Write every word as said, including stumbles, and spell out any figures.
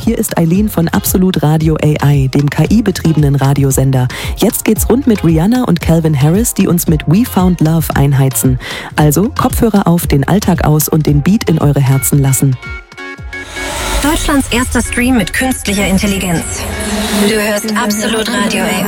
hier ist Eileen von Absolut Radio A I, dem K I-betriebenen Radiosender. Jetzt geht's rund mit Rihanna und Calvin Harris, die uns mit We Found Love einheizen. Also Kopfhörer auf, den Alltag aus und den Beat in eure Herzen lassen. Deutschlands erster Stream mit künstlicher Intelligenz. Du hörst Absolut Radio A I.